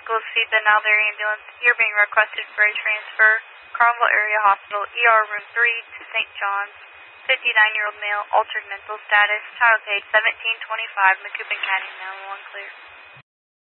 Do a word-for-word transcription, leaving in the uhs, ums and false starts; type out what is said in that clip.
School Suite, the Now There ambulance. You're being requested for a transfer. Carmel Area Hospital, E R Room three to Saint John's. fifty-nine-year-old male, altered mental status. Child age seventeen twenty-five, Macoupin County, nine one one clear.